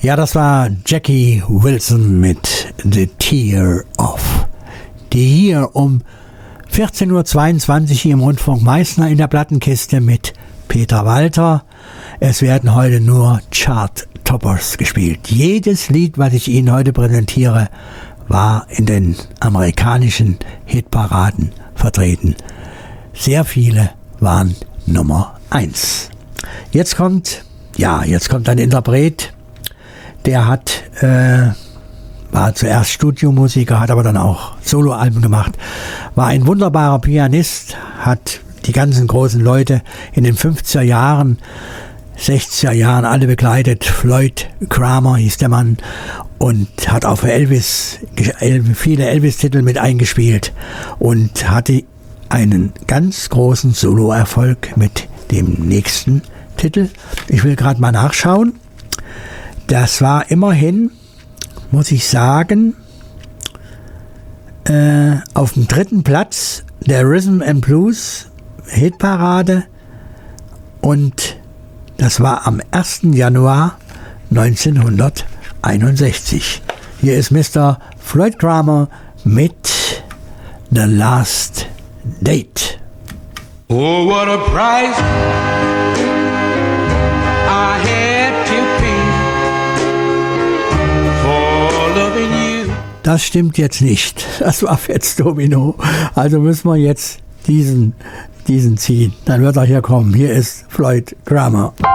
Ja, das war Jackie Wilson mit The Tear of. Die hier um 14.22 Uhr hier im Rundfunk Meißner in der Plattenkiste mit Peter Walter. Es werden heute nur Chart-Toppers gespielt. Jedes Lied, was ich Ihnen heute präsentiere, war in den amerikanischen Hitparaden vertreten. Sehr viele waren Nummer 1. Jetzt kommt ein Interpret, der war zuerst Studiomusiker, hat aber dann auch Soloalben gemacht, war ein wunderbarer Pianist, hat die ganzen großen Leute in den 50er Jahren, 60er Jahren alle begleitet. Floyd Cramer hieß der Mann und hat auch für Elvis viele Elvis-Titel mit eingespielt und hatte einen ganz großen Soloerfolg mit dem nächsten Titel. Ich will gerade mal nachschauen. Das war immerhin, muss ich sagen, auf dem 3. Platz der Rhythm and Blues Hitparade und das war am 1. Januar 1961. Hier ist Mr. Floyd Cramer mit The Last Date. Oh, what a price I had to pay for loving you. Das stimmt jetzt nicht. Das war Fats Domino. Also müssen wir jetzt diesen ziehen. Dann wird er hier kommen. Hier ist Floyd Cramer.